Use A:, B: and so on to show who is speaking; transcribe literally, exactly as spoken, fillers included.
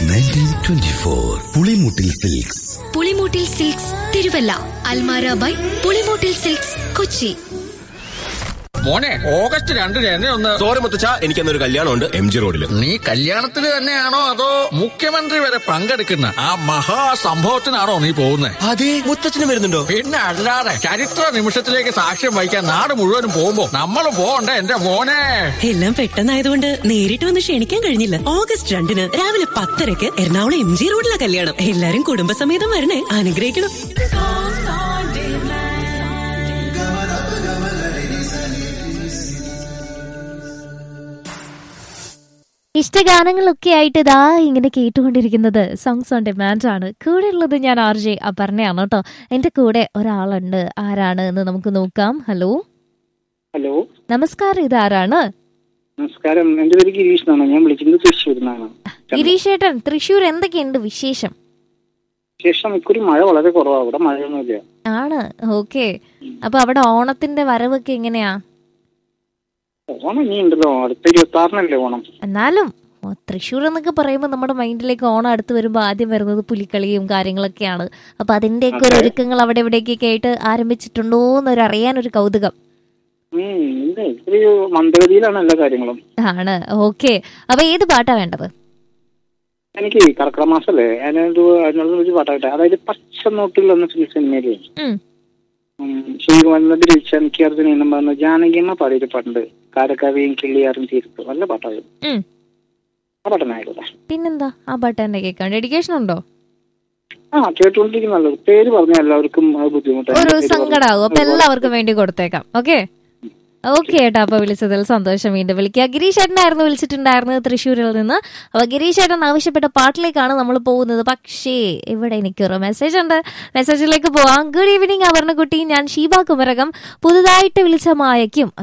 A: Nineteen twenty four Pulimoottil silks.
B: Pulimoottil silks Thiruvalla. Almara by Pulimoottil silks Kochi.
C: മോനെ, August രണ്ടിന് എന്നെ ഒന്ന്.
D: സോറി മുത്തച്ഛ, എനിക്കെന്നൊരു കല്യാണമുണ്ട് എം ജി റോഡിൽ.
C: നീ കല്യാണത്തിന് തന്നെയാണോ അതോ മുഖ്യമന്ത്രി വരെ പങ്കെടുക്കുന്ന ആ മഹാസംഭവത്തിനാണോ നീ പോകുന്നത്?
D: അതെ, മുത്തച്ഛന് വരുന്നുണ്ടോ?
C: പിന്നെ അല്ലാതെ ചരിത്ര നിമിഷത്തിലേക്ക് സാക്ഷ്യം വഹിക്കാൻ നാട് മുഴുവനും പോകുമ്പോ നമ്മൾ പോകണ്ടേ എന്റെ മോനെ?
E: എല്ലാം പെട്ടെന്നായതുകൊണ്ട് നേരിട്ട് വന്ന് ക്ഷണിക്കാൻ കഴിഞ്ഞില്ല. ഓഗസ്റ്റ് രണ്ടിന് രാവിലെ പത്തരക്ക് എറണാകുളം എം ജി റോഡിലെ കല്യാണം. എല്ലാരും കുടുംബസമേതം വരണേ, അനുഗ്രഹിക്കണം.
F: ഇഷ്ടഗാനങ്ങളൊക്കെ ആയിട്ട് ഇതാ ഇങ്ങനെ കേട്ടുകൊണ്ടിരിക്കുന്നത് സോങ്സ് ഓൺ ഡിമാൻഡ് ആണ്. കൂടെ ഉള്ളത് ഞാൻ ആർ ജെ അപർണയാണ് കേട്ടോ. എന്റെ കൂടെ ഒരാളുണ്ട്. ആരാണ് എന്ന് നമുക്ക് നോക്കാം. ഹലോ
G: ഹലോ
F: നമസ്കാരം, ഇത് ആരാണ്?
G: നമസ്കാരം, എന്റെ പേര് ഗിരീഷ് എന്നാണ്. ഞാൻ വിളിക്കുന്നത് തൃശ്ശൂരിൽ നിന്നാണ്.
F: ഗിരീഷ് ഏട്ടൻ, തൃശ്ശൂർ എന്തൊക്കെയുണ്ട് വിശേഷം?
G: ശേഷം ഇക്കൊരു മഴ വളരെ കുറവാണ്. അവിടെ മഴയൊന്നുമില്ല.
F: ആണ്, ഓക്കെ. അപ്പൊ അവിടെ ഓണത്തിന്റെ വരവൊക്കെ എങ്ങനെയാ?
G: ഓണം ഇനി ഉണ്ടല്ലോ, അടുത്ത ഇരുപത്തി ആറിനല്ലേ ഓണം.
F: എന്നാലും തൃശ്ശൂർ എന്നൊക്കെ പറയുമ്പോൾ നമ്മുടെ മൈൻഡിലേക്ക് ഓണം അടുത്ത് വരുമ്പോൾ ആദ്യം വരുന്നത് പുലിക്കളിയും കാര്യങ്ങളൊക്കെയാണ്. അപ്പൊ അതിന്റെയൊക്കെ ഒരു ഒരുക്കങ്ങൾ അവിടെ എവിടേക്കൊക്കെ ആയിട്ട് ആരംഭിച്ചിട്ടുണ്ടോ എന്നൊരു അറിയാനൊരു കൗതുകം.
G: മന്ദഗതിയിലാണ് എല്ലാ കാര്യങ്ങളും.
F: ആണ്, ഓക്കെ. അപ്പൊ ഏത് പാട്ടാ വേണ്ടത്?
G: എനിക്ക് കർക്കിടക മാസല്ലേ, അതിനൊരു അതിനൊരു പാട്ടാകട്ടെ. അതായത് പച്ചനോട്ടിൽ എന്ന സിനിമയിലെ ശ്രീകുമാരനോട് വിളിച്ച എനിക്ക് അർജുന എന്നും പറഞ്ഞ ജാനകിയമ്മ പാടിയൊരു പാട്ടുണ്ട്, കാരക്കവിയും കിള്ളിയാറും തീർത്തു. നല്ല പാട്ടായിരുന്നു. ആ പാട്ടനായിക്കോട്ടെ.
F: പിന്നെന്താ, ആ പാട്ട് തന്നെ കേൾക്കാം. ഡെഡിക്കേഷൻ ഉണ്ടോ?
G: ആ, കേട്ടോണ്ടിരിക്കുന്നല്ലോ. പേര് പറഞ്ഞ എല്ലാവർക്കും ബുദ്ധിമുട്ടാണ്, ഒരു
F: സങ്കടാവും. അപ്പൊ എല്ലാവർക്കും വേണ്ടി കൊടുത്തേക്കാം. ഓക്കെ ഓക്കെ ഏട്ടാ. അപ്പൊ വിളിച്ചതിൽ സന്തോഷം. വീണ്ടും വിളിക്കുക. ഗിരീഷ് ഏട്ടനായിരുന്നു വിളിച്ചിട്ടുണ്ടായിരുന്നത് തൃശ്ശൂരിൽ നിന്ന്. അപ്പൊ ഗിരീഷ് ഏട്ടൻ ആവശ്യപ്പെട്ട പാട്ടിലേക്കാണ് നമ്മൾ പോകുന്നത്. പക്ഷേ ഇവിടെ എനിക്കൊരു മെസ്സേജ് ഉണ്ട്. മെസ്സേജിലേക്ക് പോവാം. ഗുഡ് ഈവനിങ് അപർണക്കുട്ടി, ഞാൻ ഷീബ കുമരകം. പുതുതായിട്ട് വിളിച്ച മായയ്ക്കും